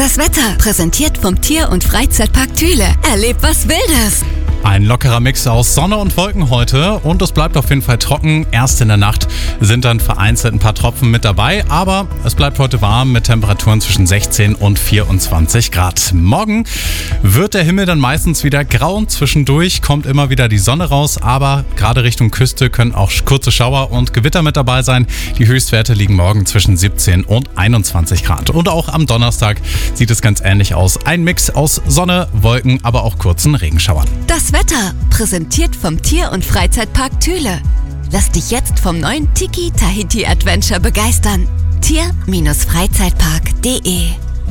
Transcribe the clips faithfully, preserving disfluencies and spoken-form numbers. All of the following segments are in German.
Das Wetter, präsentiert vom Tier- und Freizeitpark Thüle. Erlebt was Wildes. Ein lockerer Mix aus Sonne und Wolken heute und es bleibt auf jeden Fall trocken. Erst in der Nacht sind dann vereinzelt ein paar Tropfen mit dabei, aber es bleibt heute warm mit Temperaturen zwischen sechzehn und vierundzwanzig Grad. Morgen wird der Himmel dann meistens wieder grau. Zwischendurch kommt immer wieder die Sonne raus, aber gerade Richtung Küste können auch kurze Schauer und Gewitter mit dabei sein. Die Höchstwerte liegen morgen zwischen siebzehn und einundzwanzig Grad. Und auch am Donnerstag sieht es ganz ähnlich aus. Ein Mix aus Sonne, Wolken, aber auch kurzen Regenschauern. Das Wetter, präsentiert vom Tier- und Freizeitpark Thüle. Lass dich jetzt vom neuen Tiki Tahiti Adventure begeistern. Tier Freizeitpark punkt de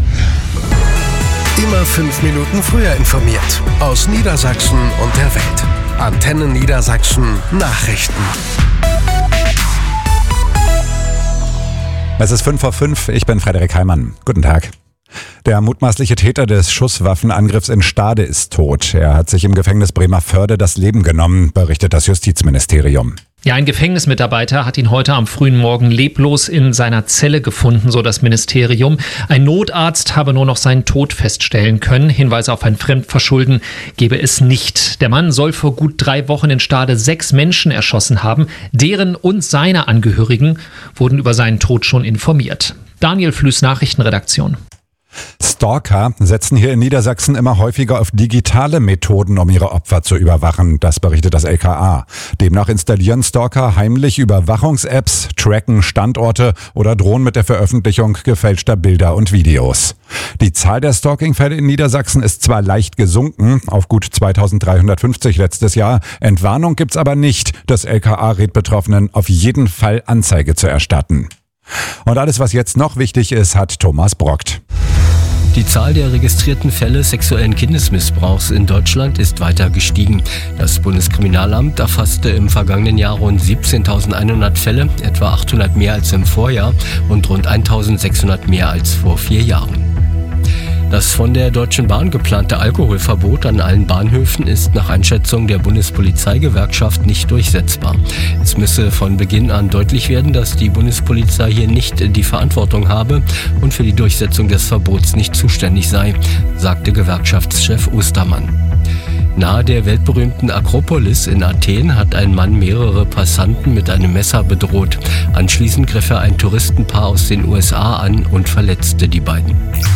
Immer fünf Minuten früher informiert. Aus Niedersachsen und der Welt. Antenne Niedersachsen Nachrichten. Es ist fünf vor fünf, ich bin Frederik Heimann. Guten Tag. Der mutmaßliche Täter des Schusswaffenangriffs in Stade ist tot. Er hat sich im Gefängnis Bremervörde das Leben genommen, berichtet das Justizministerium. Ja, ein Gefängnismitarbeiter hat ihn heute am frühen Morgen leblos in seiner Zelle gefunden, so das Ministerium. Ein Notarzt habe nur noch seinen Tod feststellen können. Hinweise auf ein Fremdverschulden gebe es nicht. Der Mann soll vor gut drei Wochen in Stade sechs Menschen erschossen haben. Deren und seine Angehörigen wurden über seinen Tod schon informiert. Daniel Flüß, Nachrichtenredaktion. Stalker setzen hier in Niedersachsen immer häufiger auf digitale Methoden, um ihre Opfer zu überwachen. Das berichtet das L K A. Demnach installieren Stalker heimlich Überwachungs-Apps, tracken Standorte oder drohen mit der Veröffentlichung gefälschter Bilder und Videos. Die Zahl der Stalking-Fälle in Niedersachsen ist zwar leicht gesunken, auf gut zweitausenddreihundertfünfzig letztes Jahr. Entwarnung gibt's aber nicht. Das L K A rät Betroffenen, auf jeden Fall Anzeige zu erstatten. Und alles, was jetzt noch wichtig ist, hat Thomas Brockt. Die Zahl der registrierten Fälle sexuellen Kindesmissbrauchs in Deutschland ist weiter gestiegen. Das Bundeskriminalamt erfasste im vergangenen Jahr rund siebzehntausendeinhundert Fälle, etwa achthundert mehr als im Vorjahr und rund eintausendsechshundert mehr als vor vier Jahren. Das von der Deutschen Bahn geplante Alkoholverbot an allen Bahnhöfen ist nach Einschätzung der Bundespolizeigewerkschaft nicht durchsetzbar. Es müsse von Beginn an deutlich werden, dass die Bundespolizei hier nicht die Verantwortung habe und für die Durchsetzung des Verbots nicht zuständig sei, sagte Gewerkschaftschef Ostermann. Nahe der weltberühmten Akropolis in Athen hat ein Mann mehrere Passanten mit einem Messer bedroht. Anschließend griff er ein Touristenpaar aus den U S A an und verletzte die beiden.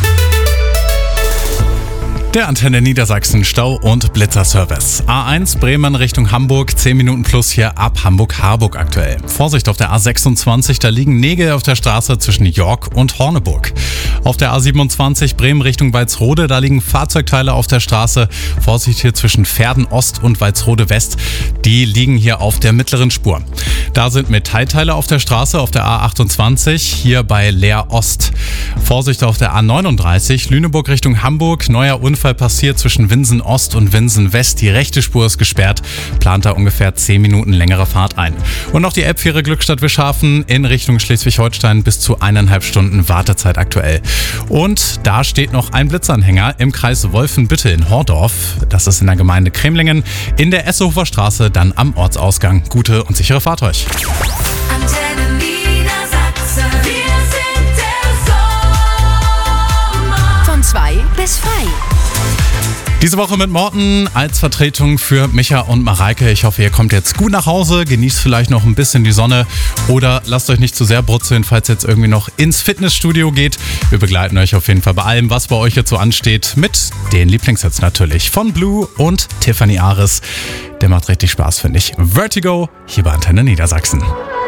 Der Antenne Niedersachsen Stau- und Blitzerservice. A eins Bremen Richtung Hamburg, zehn Minuten plus hier ab Hamburg-Harburg aktuell. Vorsicht auf der A sechsundzwanzig, da liegen Nägel auf der Straße zwischen York und Horneburg. Auf der A siebenundzwanzig Bremen Richtung Walsrode, da liegen Fahrzeugteile auf der Straße. Vorsicht hier zwischen Verden Ost und Walsrode West, die liegen hier auf der mittleren Spur. Da sind Metallteile auf der Straße auf der A achtundzwanzig, hier bei Leer Ost. Vorsicht auf der A neununddreißig, Lüneburg Richtung Hamburg, neuer Unfall passiert zwischen Winsen Ost und Winsen West. Die rechte Spur ist gesperrt, plant da ungefähr zehn Minuten längere Fahrt ein. Und noch die Elbfähre Glückstadt Wischhafen in Richtung Schleswig-Holstein, bis zu eineinhalb Stunden Wartezeit aktuell. Und da steht noch ein Blitzanhänger im Kreis Wolfenbüttel in Hordorf. Das ist in der Gemeinde Cremlingen, in der Essehofer Straße, dann am Ortsausgang. Gute und sichere Fahrt euch. Antenne Niedersachsen, wir sind der Sommer. Von zwei bis frei. Diese Woche mit Morten als Vertretung für Micha und Mareike. Ich hoffe, ihr kommt jetzt gut nach Hause, genießt vielleicht noch ein bisschen die Sonne oder lasst euch nicht zu sehr brutzeln, falls ihr jetzt irgendwie noch ins Fitnessstudio geht. Wir begleiten euch auf jeden Fall bei allem, was bei euch jetzt so ansteht, mit den Lieblingssets natürlich von Blue und Tiffany Ares. Der macht richtig Spaß, finde ich. Vertigo, hier bei Antenne Niedersachsen.